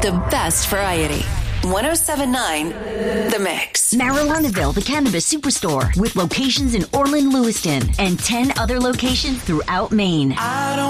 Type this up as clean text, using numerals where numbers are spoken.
the best variety. 107.9 The Mix. Marijuanaville, the cannabis superstore, with locations in Orland, Lewiston, and 10 other locations throughout Maine. I don't